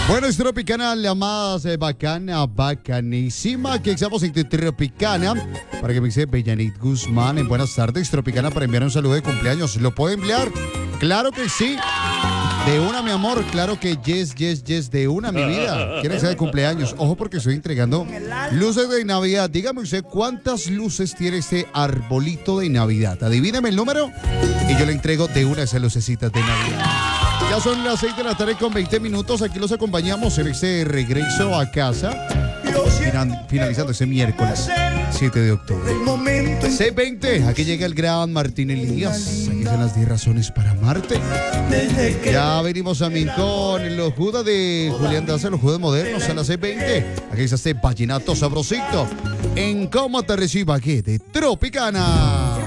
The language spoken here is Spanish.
Bueno, es Tropicana, la más bacana, bacanísima que estamos en Tropicana. Para que me dice Bellanit Guzmán, en buenas tardes, Tropicana, para enviar un saludo de cumpleaños. ¿Lo puede enviar? Claro que sí. De una, mi amor, claro que yes, de una, mi vida. ¿Quiere que sea de cumpleaños? Ojo, porque estoy entregando luces de Navidad. Dígame usted, ¿cuántas luces tiene este arbolito de Navidad? Adivíname el número y yo le entrego de una de esas lucecitas de Navidad. Ya son las 6 de la tarde con 20 minutos. Aquí los acompañamos en este regreso a casa. Finalizando ese miércoles 7 de octubre. 6:20, aquí llega el gran Martín Elías. Aquí son las 10 razones para amarte. Ya venimos a con los Judas de Julián Daza, los Judas modernos a las 6:20. Aquí está este vallenato sabrosito. En cómo te reciba aquí de Tropicana.